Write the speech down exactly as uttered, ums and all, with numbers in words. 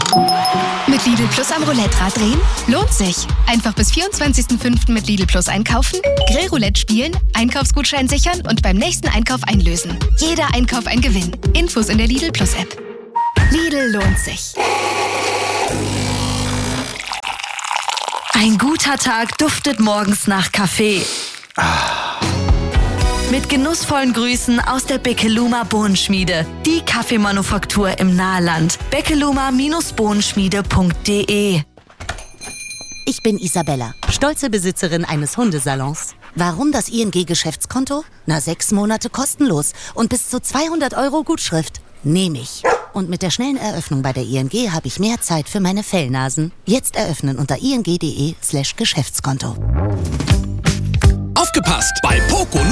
Mit Lidl Plus am Roulette-Rad drehen? Lohnt sich. Einfach bis vierundzwanzigsten fünften mit Lidl Plus einkaufen, Grillroulette spielen, Einkaufsgutschein sichern und beim nächsten Einkauf einlösen. Jeder Einkauf ein Gewinn. Infos in der Lidl Plus App. Lidl lohnt sich. Ein guter Tag duftet morgens nach Kaffee. Mit genussvollen Grüßen aus der Beckeluma Bohnenschmiede. Die Kaffeemanufaktur im Nahland. beckeluma Bohnenschmiede punkt de. Ich bin Isabella, stolze Besitzerin eines Hundesalons. Warum das I N G-Geschäftskonto? Na, sechs Monate kostenlos und bis zu zweihundert Euro Gutschrift. Nehme ich. Und mit der schnellen Eröffnung bei der I N G habe ich mehr Zeit für meine Fellnasen. Jetzt eröffnen unter ing.de slash Geschäftskonto. Aufgepasst! Bei Poco